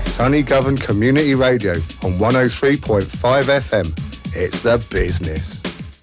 Sunny Govan Community Radio on 103.5 FM. It's the business.